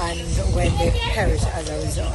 and when they perish as a result.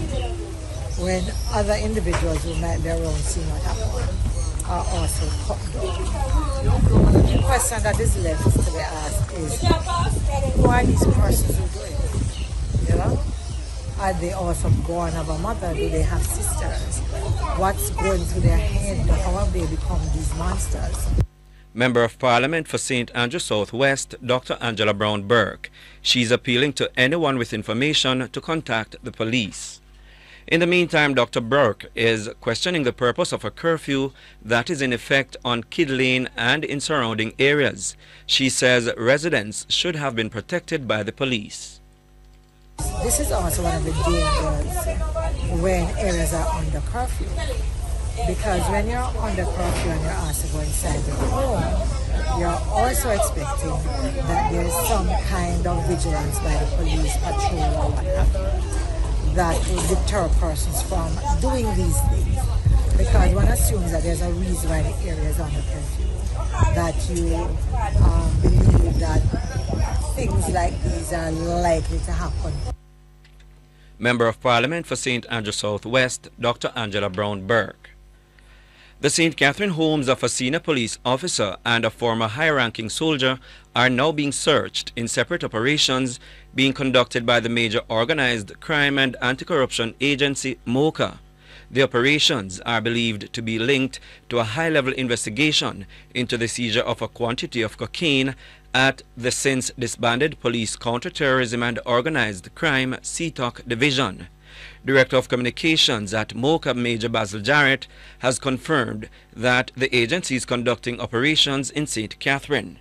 When other individuals who might be around see what happened are also cut down. The question that is left to be asked is, who are these persons who do it? You know? Are they also born of a mother? Do they have sisters? What's going through their head? How have they become these monsters? Member of Parliament for St. Andrew Southwest, Dr. Angela Brown Burke. She's appealing to anyone with information to contact the police. In the meantime, Dr. Burke is questioning the purpose of a curfew that is in effect on Kidd Lane and in surrounding areas. She says residents should have been protected by the police. This is also one of the dangers when areas are under curfew. Because when you're under curfew and you're asked to go inside your home, you're also expecting that there's some kind of vigilance by the police patrol or what have you that will deter persons from doing these things. Because one assumes that there's a reason why the area is under curfew, that you believe that things like these are likely to happen. Member of Parliament for St. Andrew Southwest, Dr. Angela Brown Burke. The St. Catherine homes of a senior police officer and a former high-ranking soldier are now being searched in separate operations being conducted by the major organized crime and anti-corruption agency, MOCA. The operations are believed to be linked to a high-level investigation into the seizure of a quantity of cocaine at the since disbanded Police Counterterrorism and Organized Crime CTOC Division. Director of Communications at MOCA, Major Basil Jarrett, has confirmed that the agency is conducting operations in St. Catherine.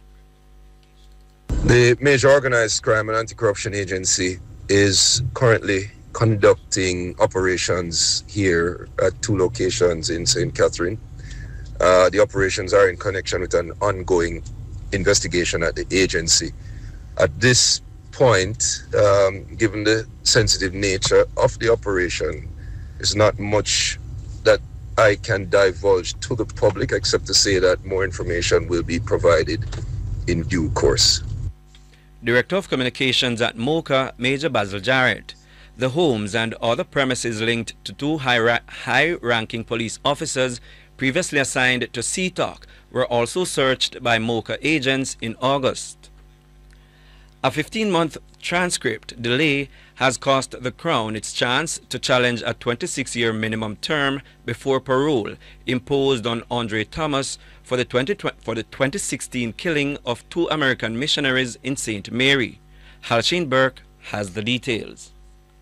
The Major Organized Crime and Anti-Corruption Agency is currently conducting operations here at 2 locations in St. Catherine. The operations are in connection with an ongoing investigation at the agency. At this point, given the sensitive nature of the operation, there's not much that I can divulge to the public except to say that more information will be provided in due course. Director of Communications at MOCA, Major Basil Jarrett. The homes and other premises linked to 2 high-ranking police officers previously assigned to CTOC were also searched by MOCA agents in August. A 15-month transcript delay has cost the Crown its chance to challenge a 26-year minimum term before parole imposed on Andre Thomas for the 2016 killing of 2 American missionaries in St. Mary. Halshane Burke has the details.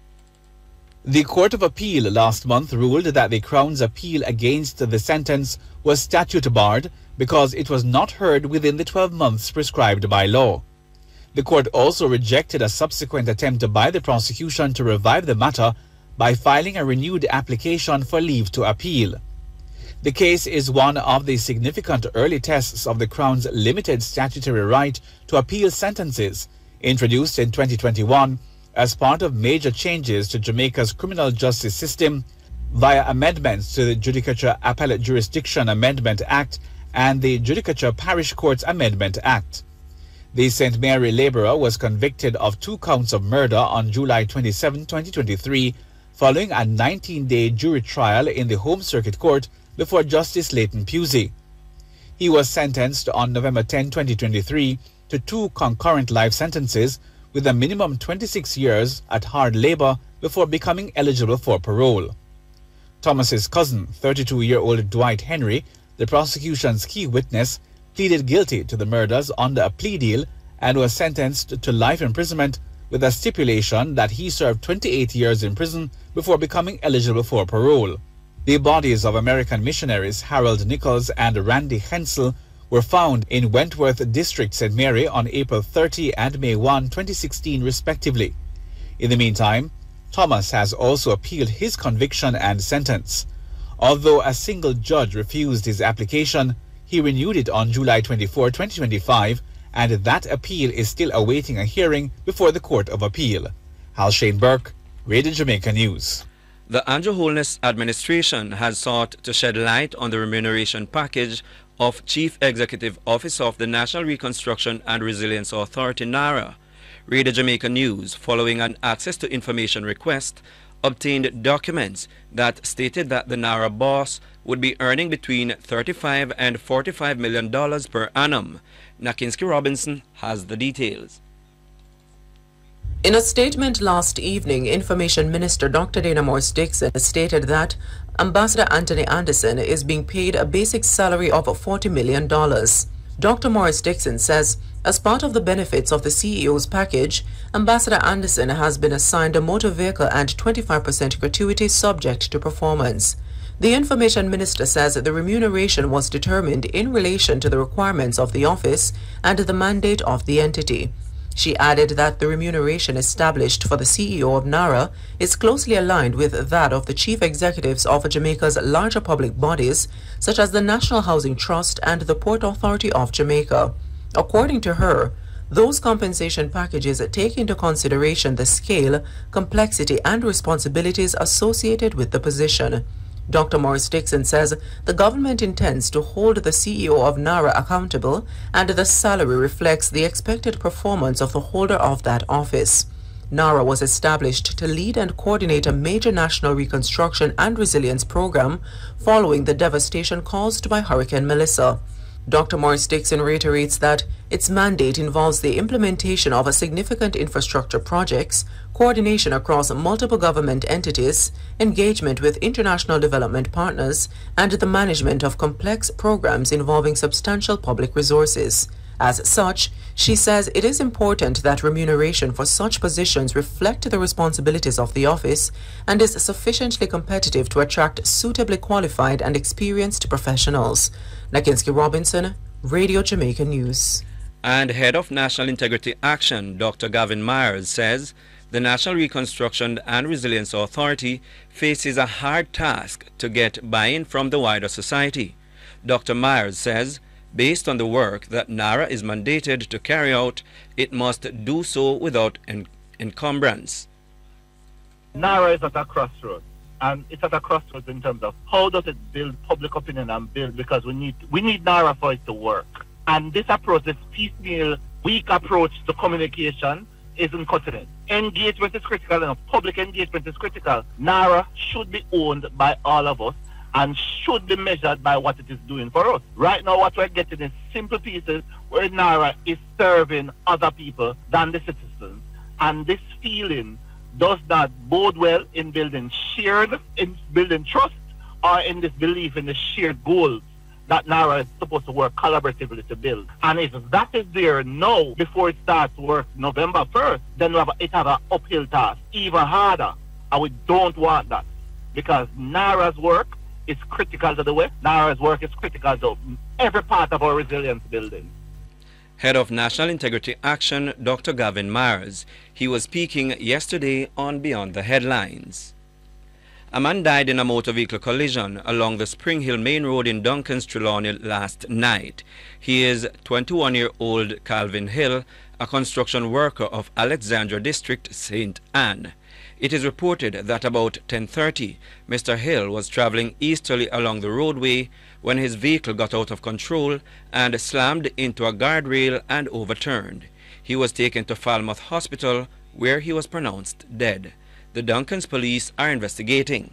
The Court of Appeal last month ruled that the Crown's appeal against the sentence was statute barred because it was not heard within the 12 months prescribed by law. The court also rejected a subsequent attempt by the prosecution to revive the matter by filing a renewed application for leave to appeal. The case is one of the significant early tests of the Crown's limited statutory right to appeal sentences, introduced in 2021 as part of major changes to Jamaica's criminal justice system via amendments to the Judicature Appellate Jurisdiction Amendment Act and the Judicature Parish Courts Amendment Act. The St. Mary labourer was convicted of 2 counts of murder on July 27, 2023, following a 19-day jury trial in the Home Circuit Court before Justice Leighton Pusey. He was sentenced on November 10, 2023, to 2 concurrent life sentences with a minimum 26 years at hard labour before becoming eligible for parole. Thomas's cousin, 32-year-old Dwight Henry, the prosecution's key witness, pleaded guilty to the murders under a plea deal and was sentenced to life imprisonment with a stipulation that he served 28 years in prison before becoming eligible for parole. The bodies of American missionaries Harold Nichols and Randy Hensel were found in Wentworth District, St. Mary on April 30 and May 1, 2016 respectively. In the meantime, Thomas has also appealed his conviction and sentence. Although a single judge refused his application, he renewed it on July 24, 2025, and that appeal is still awaiting a hearing before the Court of Appeal. Halshane Burke, Radio Jamaica News. The Andrew Holness administration has sought to shed light on the remuneration package of Chief Executive Officer of the National Reconstruction and Resilience Authority, NARA. Radio Jamaica News, following an access to information request, obtained documents that stated that the NARA boss would be earning between $35 and $45 million per annum. Nakinski Robinson has the details. In a statement last evening, Information Minister Dr. Dana Morris-Dixon stated that Ambassador Anthony Anderson is being paid a basic salary of $40 million. Dr. Morris-Dixon says, as part of the benefits of the CEO's package, Ambassador Anderson has been assigned a motor vehicle and 25% gratuity subject to performance. The Information Minister says the remuneration was determined in relation to the requirements of the office and the mandate of the entity. She added that the remuneration established for the CEO of NARA is closely aligned with that of the chief executives of Jamaica's larger public bodies, such as the National Housing Trust and the Port Authority of Jamaica. According to her, those compensation packages take into consideration the scale, complexity, and responsibilities associated with the position. Dr. Morris-Dixon says the government intends to hold the CEO of NARA accountable, and the salary reflects the expected performance of the holder of that office. NARA was established to lead and coordinate a major national reconstruction and resilience program following the devastation caused by Hurricane Melissa. Dr. Morris-Dixon reiterates that its mandate involves the implementation of significant infrastructure projects, coordination across multiple government entities, engagement with international development partners, and the management of complex programs involving substantial public resources. As such, she says it is important that remuneration for such positions reflect the responsibilities of the office and is sufficiently competitive to attract suitably qualified and experienced professionals. Nakinski Robinson, Radio Jamaica News. And Head of National Integrity Action, Dr. Gavin Myers, says the National Reconstruction and Resilience Authority faces a hard task to get buy-in from the wider society. Dr. Myers says, based on the work that NARA is mandated to carry out, it must do so without encumbrance. NARA is at a crossroads, and it's at a crossroads in terms of how does it build public opinion and build, because we need NARA for it to work. And this approach, this piecemeal, weak approach to communication isn't cutting it. Engagement is critical enough. Public engagement is critical. NARA should be owned by all of us and should be measured by what it is doing for us. Right now, what we're getting is simple pieces where NARA is serving other people than the citizens. And this feeling does not bode well in building trust, or in this belief in the shared goals that NARA is supposed to work collaboratively to build. And if that is there now, before it starts work November 1st, then it have an uphill task, even harder. And we don't want that, because NARA's work is critical to the West. NARA's work is critical to every part of our resilience building. Head of National Integrity Action, Dr. Gavin Myers. He was speaking yesterday on Beyond the Headlines. A man died in a motor vehicle collision along the Spring Hill Main Road in Duncan's Trelawney last night. He is 21-year-old Calvin Hill, a construction worker of Alexandra District, St. Anne. It is reported that about 10:30, Mr. Hill was traveling easterly along the roadway when his vehicle got out of control and slammed into a guardrail and overturned. He was taken to Falmouth Hospital, where he was pronounced dead. The Duncans police are investigating.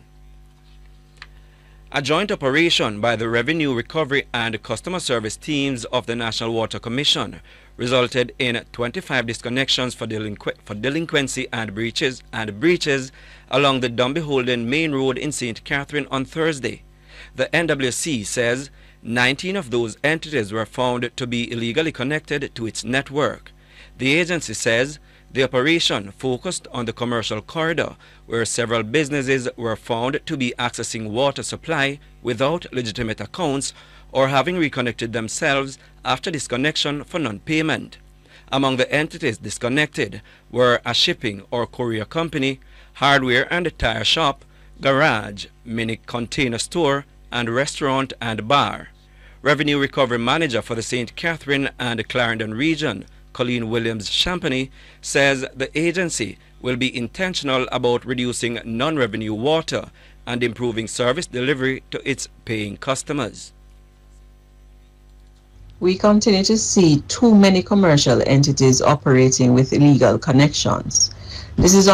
A joint operation by the Revenue Recovery and Customer Service teams of the National Water Commission resulted in 25 disconnections for delinquency and breaches along the Dumby-Holden Main Road in St. Catherine on Thursday. The NWC says 19 of those entities were found to be illegally connected to its network. The agency says the operation focused on the commercial corridor, where several businesses were found to be accessing water supply without legitimate accounts or having reconnected themselves after disconnection for non-payment. Among the entities disconnected were a shipping or courier company, hardware and tire shop, garage, mini container store, and restaurant and bar. Revenue Recovery Manager for the St. Catherine and Clarendon region, Colleen Williams-Champagny, says the agency will be intentional about reducing non-revenue water and improving service delivery to its paying customers. we continue to see too many commercial entities operating with illegal connections. This is